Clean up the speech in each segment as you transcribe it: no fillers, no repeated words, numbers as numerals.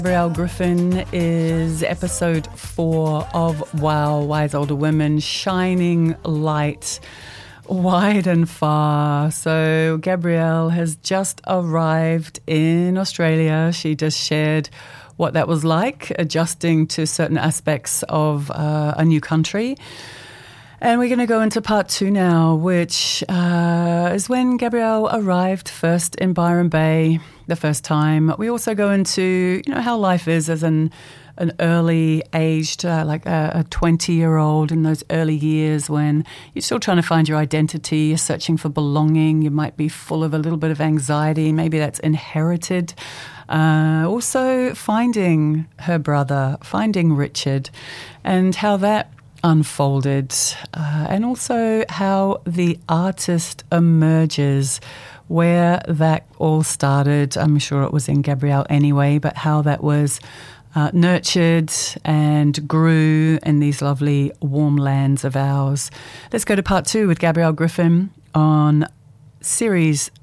Gabrielle Griffin is episode 4 of Wow, Wise Older Women, shining light wide and far. So Gabrielle has just arrived in Australia. She just shared what that was like, adjusting to certain aspects of a new country. And we're going to go into part 2 now, which is when Gabrielle arrived first in Byron Bay the first time. We also go into, how life is as an early aged, like a 20-year-old in those early years when you're still trying to find your identity, you're searching for belonging, you might be full of a little bit of anxiety, maybe that's inherited. Also finding her brother, finding Richard, and how that unfolded, and also how the artist emerges, where that all started. I'm sure it was in Gabrielle anyway, but how that was nurtured and grew in these lovely warm lands of ours. Let's go to part 2 with Gabrielle Griffin on series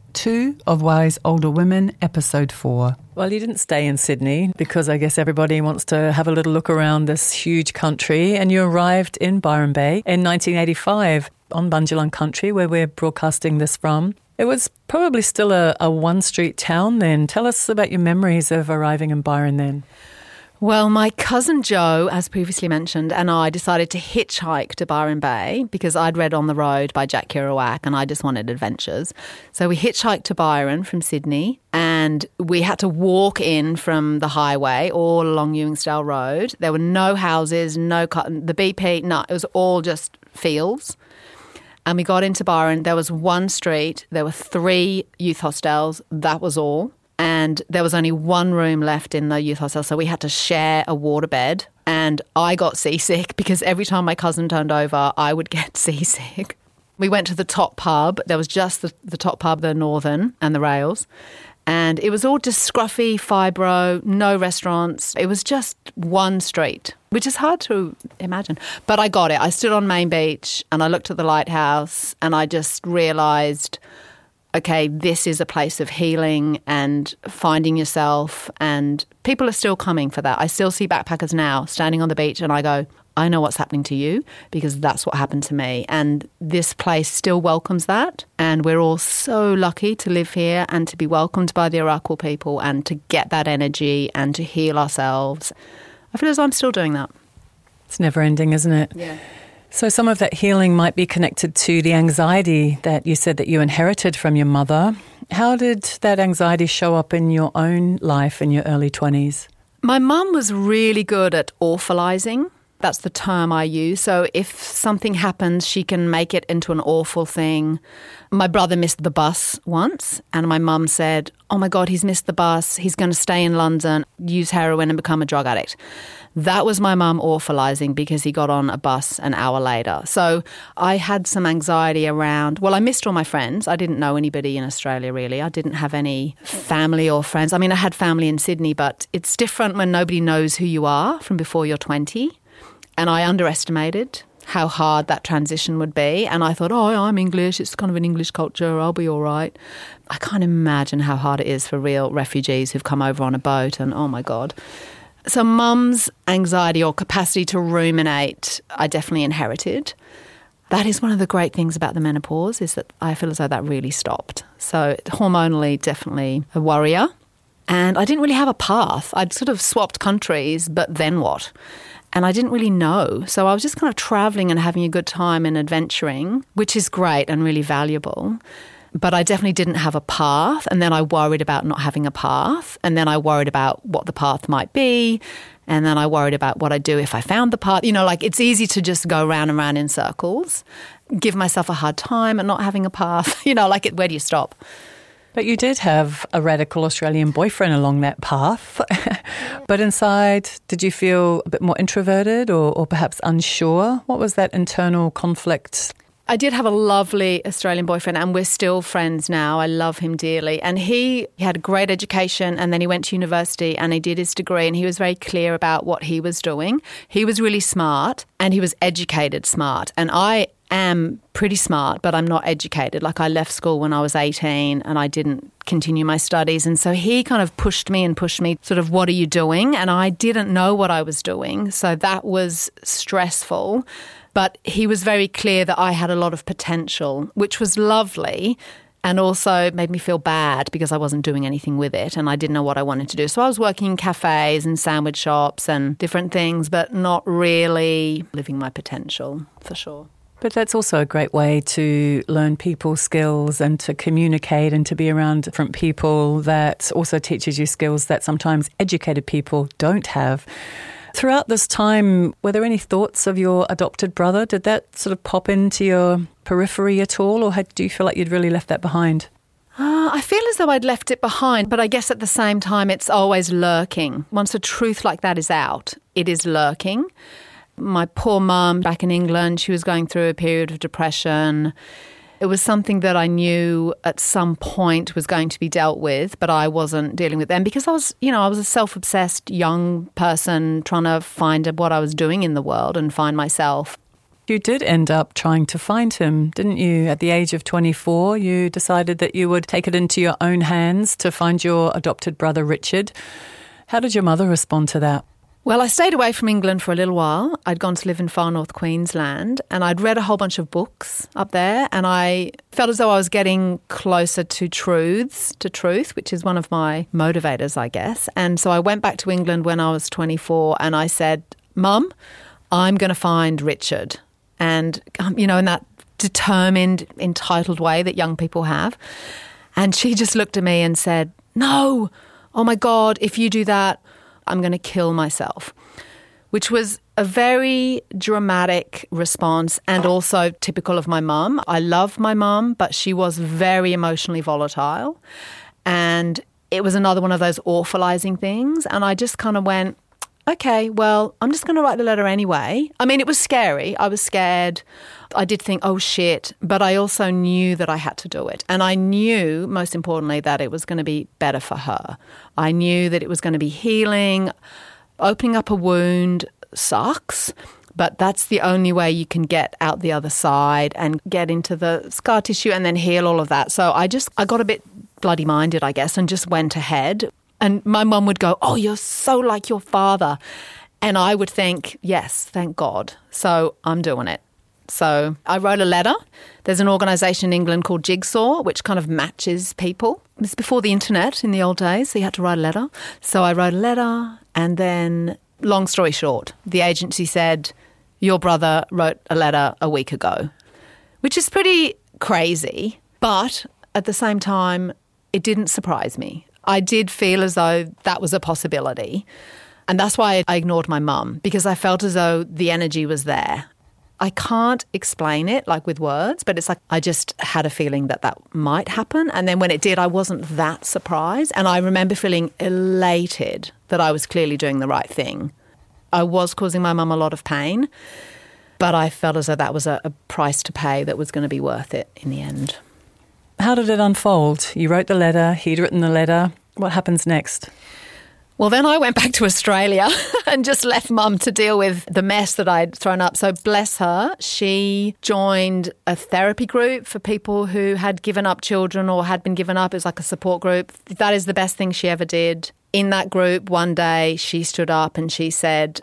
2 of Wise Older Women, episode 4. Well, you didn't stay in Sydney because I guess everybody wants to have a little look around this huge country, and you arrived in Byron Bay in 1985 on Bundjalung country where we're broadcasting this from. It was probably still a one-street town then. Tell us about your memories of arriving in Byron then. Well, my cousin Jo, as previously mentioned, and I decided to hitchhike to Byron Bay because I'd read On the Road by Jack Kerouac and I just wanted adventures. So we hitchhiked to Byron from Sydney and we had to walk in from the highway all along Ewingsdale Road. There were no houses, the BP, no, it was all just fields. And we got into Byron. There was one street. There were 3 youth hostels. That was all. And there was only one room left in the youth hostel, so we had to share a waterbed. And I got seasick because every time my cousin turned over, I would get seasick. We went to the top pub. There was just the top pub, the Northern and the Rails. And it was all just scruffy, fibro, no restaurants. It was just one street, which is hard to imagine. But I got it. I stood on Main Beach and I looked at the lighthouse and I just realised, okay, this is a place of healing and finding yourself, and people are still coming for that. I still see backpackers now standing on the beach and I go, I know what's happening to you because that's what happened to me. And this place still welcomes that. And we're all so lucky to live here and to be welcomed by the Arakwal people and to get that energy and to heal ourselves. I feel as I'm still doing that. It's never ending, isn't it? Yeah. So some of that healing might be connected to the anxiety that you said that you inherited from your mother. How did that anxiety show up in your own life in your early 20s? My mum was really good at awfulizing. That's the term I use. So if something happens, she can make it into an awful thing. My brother missed the bus once and my mum said, oh my God, he's missed the bus. He's going to stay in London, use heroin and become a drug addict. That was my mum awfulizing because he got on a bus an hour later. So I had some anxiety around, well, I missed all my friends. I didn't know anybody in Australia really. I didn't have any family or friends. I mean, I had family in Sydney, but it's different when nobody knows who you are from before you're 20. And I underestimated how hard that transition would be. And I thought, oh, I'm English. It's kind of an English culture. I'll be all right. I can't imagine how hard it is for real refugees who've come over on a boat. And oh, my God. So mum's anxiety or capacity to ruminate, I definitely inherited. That is one of the great things about the menopause is that I feel as though that really stopped. So hormonally, definitely a worrier. And I didn't really have a path. I'd sort of swapped countries, but then what? And I didn't really know. So I was just kind of travelling and having a good time and adventuring, which is great and really valuable. But I definitely didn't have a path. And then I worried about not having a path. And then I worried about what the path might be. And then I worried about what I'd do if I found the path. It's easy to just go round and round in circles, give myself a hard time at not having a path. Where do you stop? But you did have a radical Australian boyfriend along that path. But inside, did you feel a bit more introverted or perhaps unsure? What was that internal conflict? I did have a lovely Australian boyfriend and we're still friends now. I love him dearly. And he had a great education and then he went to university and he did his degree and he was very clear about what he was doing. He was really smart and he was educated smart. And I am pretty smart, but I'm not educated. Like, I left school when I was 18 and I didn't continue my studies. And so he kind of pushed me, sort of, what are you doing? And I didn't know what I was doing. So that was stressful. But he was very clear that I had a lot of potential, which was lovely, and also made me feel bad because I wasn't doing anything with it and I didn't know what I wanted to do. So I was working in cafes and sandwich shops and different things, but not really living my potential, for sure. But that's also a great way to learn people skills and to communicate and to be around different people. That also teaches you skills that sometimes educated people don't have. Throughout this time, were there any thoughts of your adopted brother? Did that sort of pop into your periphery at all, or do you feel like you'd really left that behind? I feel as though I'd left it behind, but I guess at the same time it's always lurking. Once a truth like that is out, it is lurking. My poor mum back in England, she was going through a period of depression. It was something that I knew at some point was going to be dealt with, but I wasn't dealing with them because I was a self-obsessed young person trying to find what I was doing in the world and find myself. You did end up trying to find him, didn't you? At the age of 24, you decided that you would take it into your own hands to find your adopted brother, Richard. How did your mother respond to that? Well, I stayed away from England for a little while. I'd gone to live in far north Queensland and I'd read a whole bunch of books up there, and I felt as though I was getting closer to truth, which is one of my motivators, I guess. And so I went back to England when I was 24 and I said, Mum, I'm going to find Richard. And, in that determined, entitled way that young people have. And she just looked at me and said, no, oh my God, if you do that, I'm going to kill myself, which was a very dramatic response and also typical of my mum. I love my mum, but she was very emotionally volatile. And it was another one of those awfulizing things. And I just kind of went, okay, well, I'm just going to write the letter anyway. I mean, it was scary. I was scared. I did think, oh, shit. But I also knew that I had to do it. And I knew, most importantly, that it was going to be better for her. I knew that it was going to be healing. Opening up a wound sucks, but that's the only way you can get out the other side and get into the scar tissue and then heal all of that. So I got a bit bloody-minded, I guess, and just went ahead. And my mum would go, oh, you're so like your father. And I would think, yes, thank God. So I'm doing it. So I wrote a letter. There's an organisation in England called Jigsaw, which kind of matches people. It was before the internet in the old days, so you had to write a letter. So I wrote a letter, and then, long story short, the agency said, your brother wrote a letter a week ago, which is pretty crazy. But at the same time, it didn't surprise me. I did feel as though that was a possibility. And that's why I ignored my mum, because I felt as though the energy was there. I can't explain it like with words, but it's like I just had a feeling that might happen. And then when it did, I wasn't that surprised. And I remember feeling elated that I was clearly doing the right thing. I was causing my mum a lot of pain, but I felt as though that was a price to pay that was going to be worth it in the end. How did it unfold? You wrote the letter, he'd written the letter. What happens next? Well, then I went back to Australia and just left Mum to deal with the mess that I'd thrown up. So bless her, she joined a therapy group for people who had given up children or had been given up. It was like a support group. That is the best thing she ever did. In that group, one day she stood up and she said,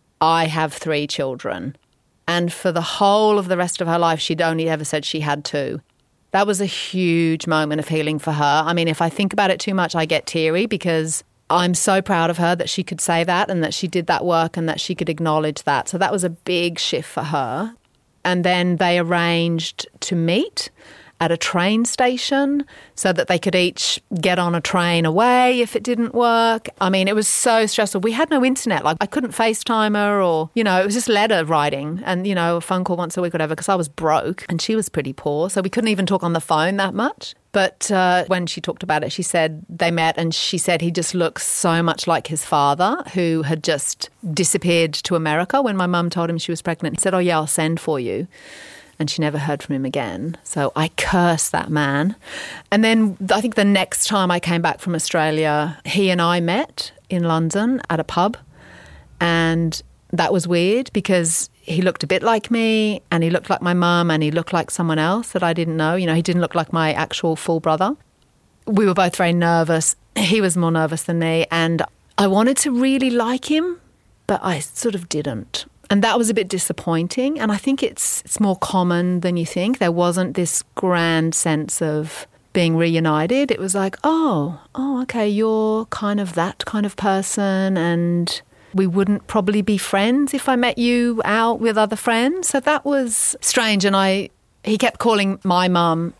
I have 3 children. And for the whole of the rest of her life, she'd only ever said she had 2. That was a huge moment of healing for her. I mean, if I think about it too much, I get teary because I'm so proud of her that she could say that and that she did that work and that she could acknowledge that. So that was a big shift for her. And then they arranged to meet at a train station so that they could each get on a train away if it didn't work. I mean, it was so stressful. We had no internet. Like, I couldn't FaceTime her or, it was just letter writing and, a phone call once a week or whatever because I was broke and she was pretty poor. So we couldn't even talk on the phone that much. But when she talked about it, she said they met and she said he just looks so much like his father who had just disappeared to America when my mum told him she was pregnant. He said, oh, yeah, I'll send for you. And she never heard from him again. So I cursed that man. And then I think the next time I came back from Australia, he and I met in London at a pub. And that was weird because he looked a bit like me, and he looked like my mum, and he looked like someone else that I didn't know. He didn't look like my actual full brother. We were both very nervous. He was more nervous than me, and I wanted to really like him, but I sort of didn't. And that was a bit disappointing, and I think it's more common than you think. There wasn't this grand sense of being reunited. It was like, oh, okay, you're kind of that kind of person, and we wouldn't probably be friends if I met you out with other friends. So that was strange, and he kept calling my mum,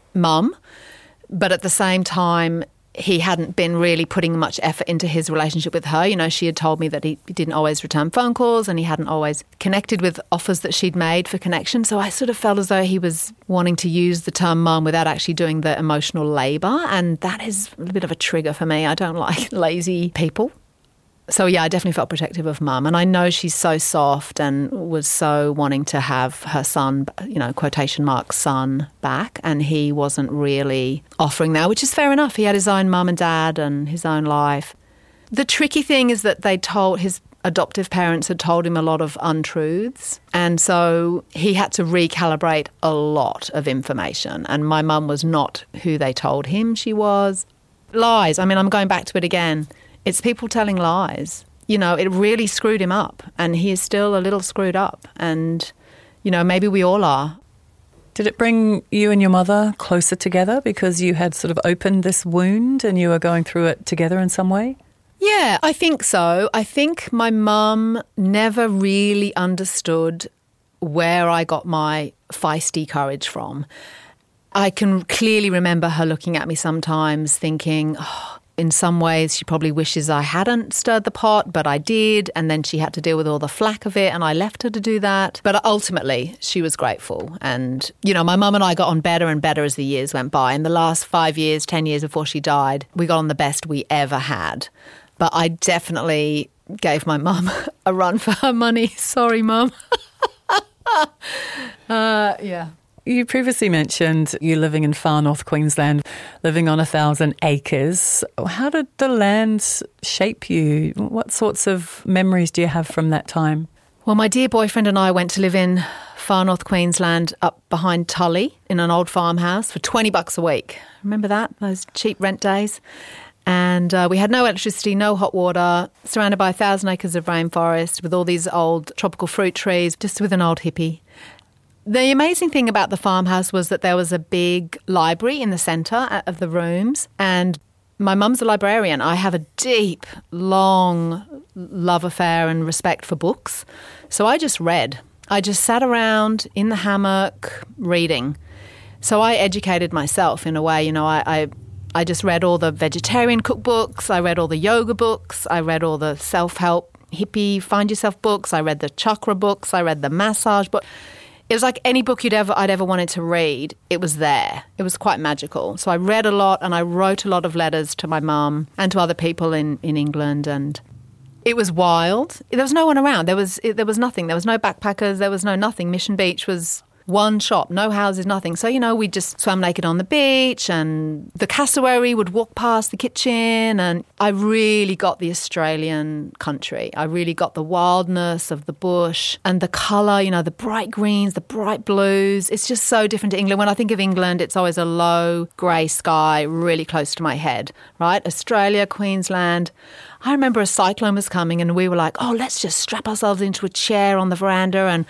but at the same time, he hadn't been really putting much effort into his relationship with her. She had told me that he didn't always return phone calls, and he hadn't always connected with offers that she'd made for connection. So I sort of felt as though he was wanting to use the term mum without actually doing the emotional labour, and that is a bit of a trigger for me. I don't like lazy people. So, yeah, I definitely felt protective of mum. And I know she's so soft and was so wanting to have her son, quotation marks, son back. And he wasn't really offering that, which is fair enough. He had his own mum and dad and his own life. The tricky thing is that his adoptive parents had told him a lot of untruths. And so he had to recalibrate a lot of information. And my mum was not who they told him she was. Lies. I mean, I'm going back to it again. It's people telling lies. It really screwed him up, and he is still a little screwed up. And, maybe we all are. Did it bring you and your mother closer together because you had sort of opened this wound and you were going through it together in some way? Yeah, I think so. I think my mum never really understood where I got my feisty courage from. I can clearly remember her looking at me sometimes thinking, in some ways, she probably wishes I hadn't stirred the pot, but I did. And then she had to deal with all the flack of it, and I left her to do that. But ultimately, she was grateful. And, my mum and I got on better and better as the years went by. In the last 5 years, 10 years before she died, we got on the best we ever had. But I definitely gave my mum a run for her money. Sorry, Mum. Yeah. You previously mentioned you living in far north Queensland, living on 1,000 acres. How did the land shape you? What sorts of memories do you have from that time? Well, my dear boyfriend and I went to live in far north Queensland up behind Tully in an old farmhouse for $20 a week. Remember that? Those cheap rent days? And we had no electricity, no hot water, surrounded by 1,000 acres of rainforest with all these old tropical fruit trees, just with an old hippie. The amazing thing about the farmhouse was that there was a big library in the centre of the rooms, and my mum's a librarian. I have a deep, long love affair and respect for books. So I just read. I just sat around in the hammock reading. So I educated myself in a way. I just read all the vegetarian cookbooks. I read all the yoga books. I read all the self-help hippie find yourself books. I read the chakra books. I read the massage books. It was like any book I'd ever wanted to read, it was there. It was quite magical. So I read a lot, and I wrote a lot of letters to my mum and to other people in England, and it was wild. There was no one around. There was nothing. There was no backpackers. There was no nothing. Mission Beach was one shop, no houses, nothing. So, we just swam naked on the beach, and the cassowary would walk past the kitchen, and I really got the Australian country. I really got the wildness of the bush and the colour, the bright greens, the bright blues. It's just so different to England. When I think of England, it's always a low grey sky really close to my head, right? Australia, Queensland. I remember a cyclone was coming, and we were like, oh, let's just strap ourselves into a chair on the veranda. And,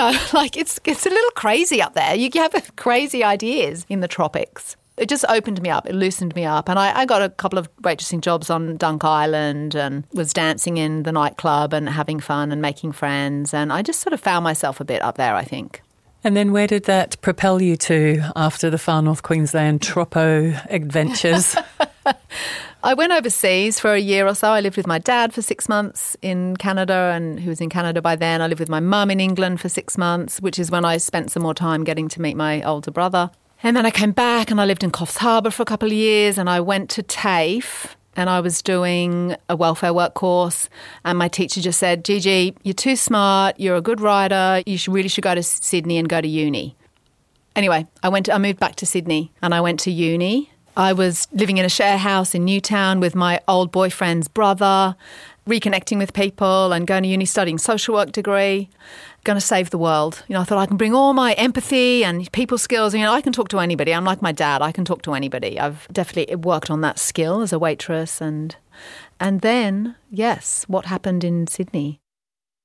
it's a little crazy up there. You have crazy ideas in the tropics. It just opened me up. It loosened me up. And I got a couple of waitressing jobs on Dunk Island and was dancing in the nightclub and having fun and making friends. And I just sort of found myself a bit up there, I think. And then where did that propel you to after the far north Queensland tropo adventures? I went overseas for a year or so. I lived with my dad for 6 months in Canada, and he was in Canada by then. I lived with my mum in England for 6 months, which is when I spent some more time getting to meet my older brother. And then I came back and I lived in Coffs Harbour for a couple of years, and I went to TAFE, and I was doing a welfare work course, and my teacher just said, Gigi, you're too smart, you're a good writer, you really should go to Sydney and go to uni. Anyway, I moved back to Sydney and I went to uni. I was living in a share house in Newtown with my old boyfriend's brother, reconnecting with people and going to uni, studying social work degree, going to save the world. I thought I can bring all my empathy and people skills. I can talk to anybody. I'm like my dad. I can talk to anybody. I've definitely worked on that skill as a waitress. And then, yes, what happened in Sydney?